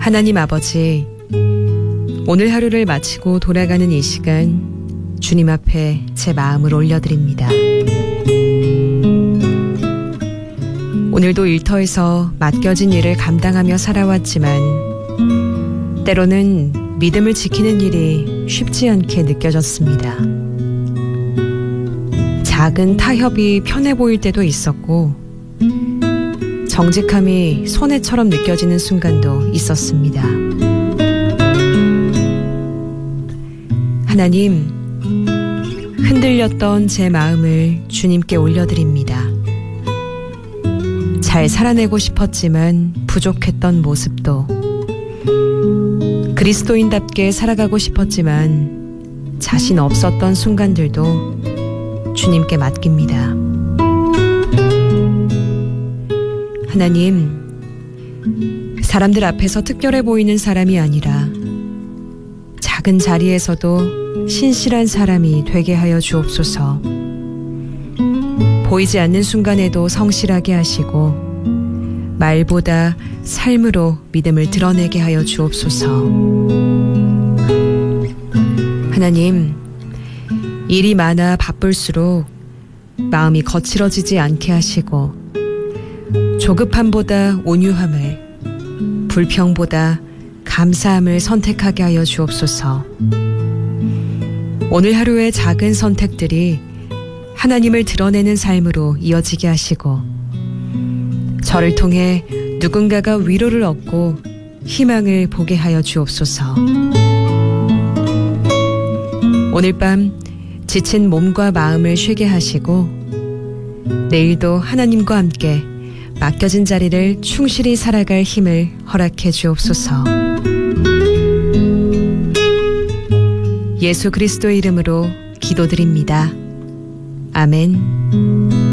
하나님 아버지, 오늘 하루를 마치고 돌아가는 이 시간 주님 앞에 제 마음을 올려드립니다. 오늘도 일터에서 맡겨진 일을 감당하며 살아왔지만 때로는 믿음을 지키는 일이 쉽지 않게 느껴졌습니다. 작은 타협이 편해 보일 때도 있었고 정직함이 손해처럼 느껴지는 순간도 있었습니다. 하나님, 흔들렸던 제 마음을 주님께 올려드립니다. 잘 살아내고 싶었지만 부족했던 모습도, 그리스도인답게 살아가고 싶었지만 자신 없었던 순간들도 주님께 맡깁니다. 하나님, 사람들 앞에서 특별해 보이는 사람이 아니라 작은 자리에서도 신실한 사람이 되게 하여 주옵소서. 보이지 않는 순간에도 성실하게 하시고 말보다 삶으로 믿음을 드러내게 하여 주옵소서. 하나님, 일이 많아 바쁠수록 마음이 거칠어지지 않게 하시고 조급함보다 온유함을, 불평보다 감사함을 선택하게 하여 주옵소서. 오늘 하루의 작은 선택들이 하나님을 드러내는 삶으로 이어지게 하시고 저를 통해 누군가가 위로를 얻고 희망을 보게 하여 주옵소서. 오늘 밤 지친 몸과 마음을 쉬게 하시고 내일도 하나님과 함께 맡겨진 자리를 충실히 살아갈 힘을 허락해 주옵소서. 예수 그리스도의 이름으로 기도드립니다. 아멘.